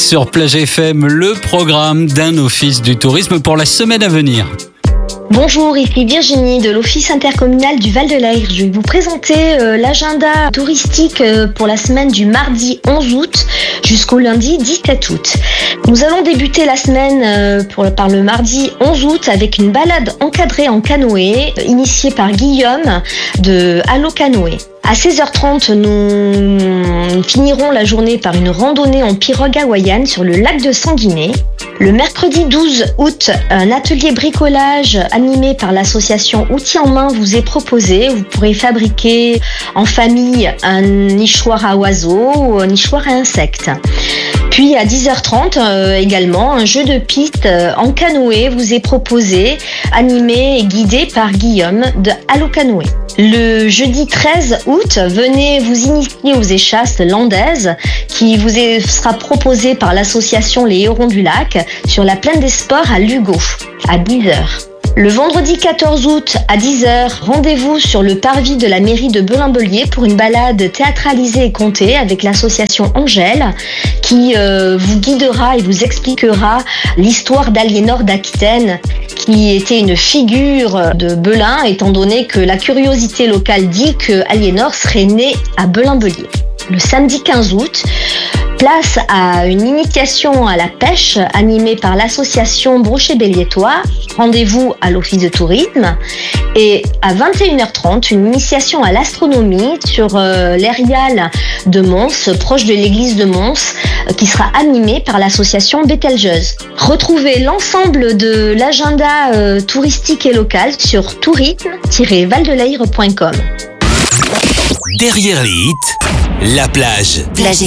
sur Plage FM, le programme d'un office du tourisme pour la semaine à venir. Bonjour, ici Virginie de l'Office intercommunal du Val-de-l'Aire. Je vais vous présenter l'agenda touristique pour la semaine du mardi 11 août jusqu'au lundi 17 août. Nous allons débuter la semaine par le mardi 11 août avec une balade encadrée en canoë initiée par Guillaume de Allo Canoë. À 16h30, nous finirons la journée par une randonnée en pirogue hawaïenne sur le lac de Sanguinet. Le mercredi 12 août, un atelier bricolage animé par l'association Outils en main vous est proposé. Vous pourrez fabriquer en famille un nichoir à oiseaux ou un nichoir à insectes. Puis à 10h30 également, un jeu de piste en canoë vous est proposé, animé et guidé par Guillaume de Allo Canoë. Le jeudi 13 août, venez vous initier aux échasses landaises qui vous sera proposé par l'association Les Hérons du Lac sur la plaine des sports à Lugo à 10h. Le vendredi 14 août à 10h, rendez-vous sur le parvis de la mairie de Belin-Bélier pour une balade théâtralisée et contée avec l'association Angèle qui vous guidera et vous expliquera l'histoire d'Aliénor d'Aquitaine qui était une figure de Belin étant donné que la curiosité locale dit que Aliénor serait née à Belin-Bélier. Le samedi 15 août, place à une initiation à la pêche animée par l'association Brochet-Béliétois. Rendez-vous à l'office de tourisme. Et à 21h30, une initiation à l'astronomie sur l'Erial de Mons, proche de l'église de Mons, qui sera animée par l'association Bételgeuse. Retrouvez l'ensemble de l'agenda touristique et local sur tourisme-valdelaire.com. Derrière les hits, la plage. Plage